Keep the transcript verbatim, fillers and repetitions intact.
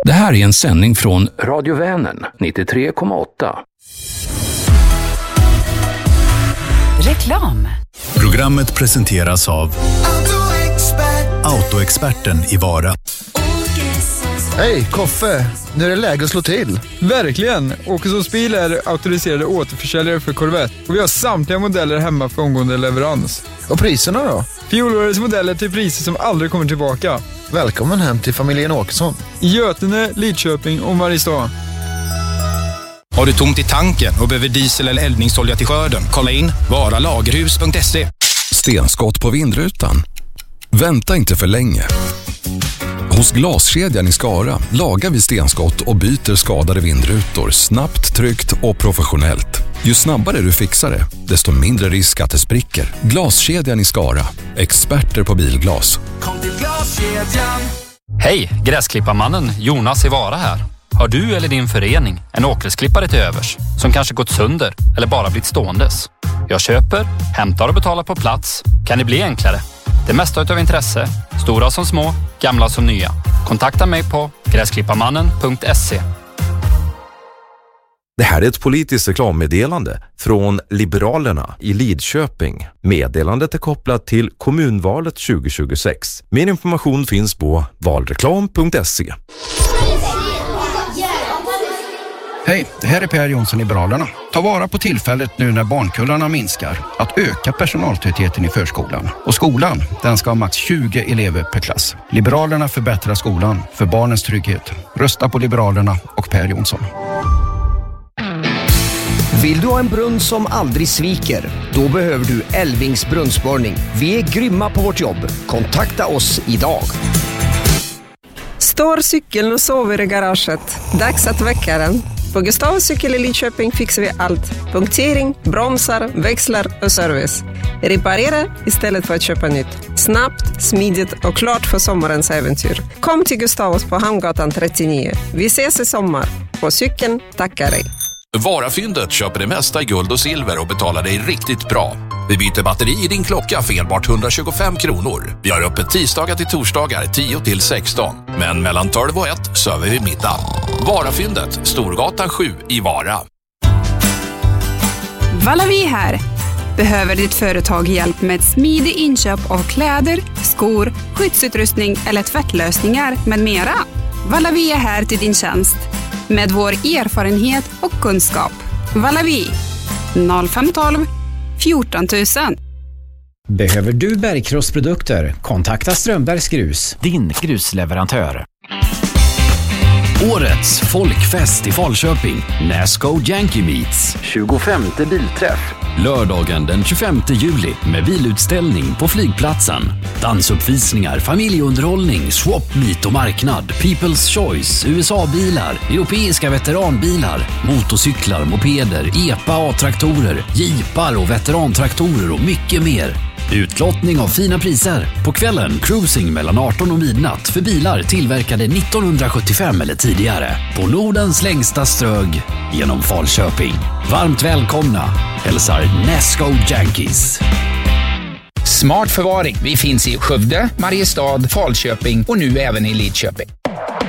Det här är en sändning från Radio Vänern nittiotre komma åtta. Reklam. Programmet presenteras av Autoexperten i Vara. Hej, Koffe. Nu är det läge att slå till. Verkligen. Åkessons bil är auktoriserade återförsäljare för Corvette. Och vi har samtliga modeller hemma för omgående leverans. Och priserna då? Fjolårets modeller till priser som aldrig kommer tillbaka. Välkommen hem till familjen Åkesson. I Götene, Lidköping och Mariestad. Har du tomt i tanken och behöver diesel eller eldningsolja till skörden? Kolla in vara lagerhus punkt se. Stenskott på vindrutan? Vänta inte för länge. Hos Glaskedjan i Skara lagar vi stenskott och byter skadade vindrutor snabbt, tryggt och professionellt. Ju snabbare du fixar det, desto mindre risk att det spricker. Glaskedjan i Skara. Experter på bilglas. Kom till Glaskedjan. Hej, gräsklipparmannen Jonas i Vara här. Har du eller din förening en åkgräsklippare till övers som kanske gått sönder eller bara blivit ståendes? Jag köper, hämtar och betalar på plats. Kan det bli enklare? Det mesta utav intresse, stora som små, gamla som nya. Kontakta mig på gräsklipparmannen punkt se. Det här är ett politiskt reklammeddelande från Liberalerna i Lidköping. Meddelandet är kopplat till kommunvalet tjugo tjugosex. Mer information finns på valreklam punkt se. Hej, det här är Per Jonsson, Liberalerna. Ta vara på tillfället nu när barnkullarna minskar att öka personaltätheten i förskolan. Och skolan, den ska ha max tjugo elever per klass. Liberalerna förbättrar skolan för barnens trygghet. Rösta på Liberalerna och Per Jonsson. Vill du ha en brunn som aldrig sviker? Då behöver du Elvings brunnsborrning. Vi är grymma på vårt jobb. Kontakta oss idag. Står cykeln och sover i garaget. Dags att väcka den. På Gustavs cykel i Lidköping fixar vi allt. Punktering, bromsar, växlar och service. Reparera istället för att köpa nytt. Snabbt, smidigt och klart för sommarens äventyr. Kom till Gustavs på Hamngatan trettionio. Vi ses i sommar. På cykeln tackar dig. Varafyndet köper det mesta i guld och silver och betalar dig riktigt bra. Vi byter batteri i din klocka för enbart etthundratjugofem kronor. Vi har öppet tisdagar till torsdagar tio till sexton. Men mellan tolv och ett söver vi middag. Varafyndet, Storgatan sju i Vara. Valavi här. Behöver ditt företag hjälp med ett smidigt inköp av kläder, skor, skyddsutrustning eller tvättlösningar med mera? Valavi är här till din tjänst. Med vår erfarenhet och kunskap. Valavi noll fem ett två fjorton tusen. Behöver du bergkrossprodukter? Kontakta Strömbergs Grus, din grusleverantör. Årets folkfest i Falköping. Nasco Yankee Meets. tjugofemte bilträff. Lördagen den tjugofemte juli med bilutställning på flygplatsen. Dansuppvisningar, familjeunderhållning, swap meet och marknad. People's Choice, U S A-bilar, europeiska veteranbilar, motorcyklar, mopeder, E P A A-traktorer, jeepar och veterantraktorer och mycket mer. Utlottning av fina priser. På kvällen cruising mellan arton och midnatt för bilar tillverkade nittonhundrasjuttiofem eller tidigare. På Nordens längsta strög genom Falköping. Varmt välkomna. Hälsar Nasco Yankees. Smart förvaring. Vi finns i Skövde, Mariestad, Falköping och nu även i Lidköping.